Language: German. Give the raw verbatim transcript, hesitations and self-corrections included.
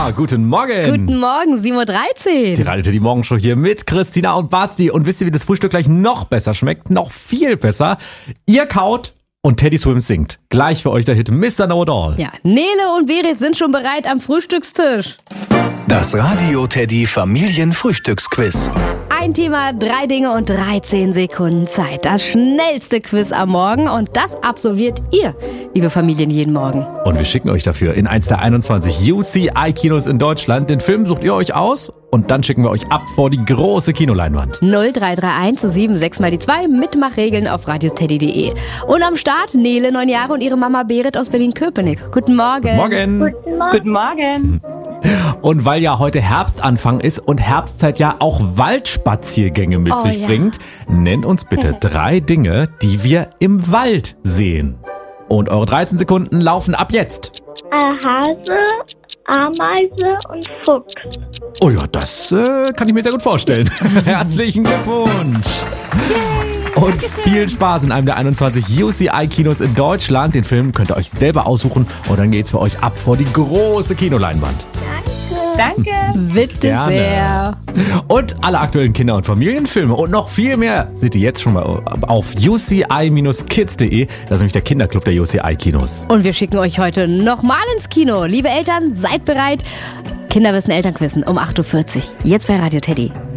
Ja, guten Morgen. Guten Morgen, sieben Uhr dreizehn. Die Radio Teddy Morgenshow hier mit Christina und Basti. Und wisst ihr, wie das Frühstück gleich noch besser schmeckt? Noch viel besser. Ihr kaut und Teddy Swims singt. Gleich für euch der Hit Mister Know It All. Ja, Nele und Berit sind schon bereit am Frühstückstisch. Das Radio Teddy Familienfrühstücksquiz. Ein Thema, drei Dinge und dreizehn Sekunden Zeit. Das schnellste Quiz am Morgen und das absolviert ihr, liebe Familien, jeden Morgen. Und wir schicken euch dafür in eins der einundzwanzig U C I-Kinos in Deutschland. Den Film sucht ihr euch aus und dann schicken wir euch ab vor die große Kinoleinwand. null drei drei eins sieben sechs mal die zwei, Mitmachregeln auf radioteddy punkt de. Und am Start Nele, neun Jahre, und ihre Mama Berit aus Berlin-Köpenick. Guten Morgen. Morgen. Guten Morgen. Guten Morgen. Und weil ja heute Herbstanfang ist und Herbstzeit ja auch Waldspaziergänge mit Oh, sich ja. bringt, nennt uns bitte drei Dinge, die wir im Wald sehen. Und eure dreizehn Sekunden laufen ab jetzt. Äh, Hase, Ameise und Fuchs. Oh ja, das äh, kann ich mir sehr gut vorstellen. Herzlichen Glückwunsch. Und viel Spaß in einem der einundzwanzig U C I-Kinos in Deutschland. Den Film könnt ihr euch selber aussuchen und dann geht's für euch ab vor die große Kinoleinwand. Danke. Bitte Gerne. sehr. Und alle aktuellen Kinder- und Familienfilme und noch viel mehr seht ihr jetzt schon mal auf u c i dash kids punkt de. Das ist nämlich der Kinderclub der U C I-Kinos. Und wir schicken euch heute nochmal ins Kino. Liebe Eltern, seid bereit. Kinder wissen Elternquissen um acht Uhr vierzig. Jetzt bei Radio Teddy.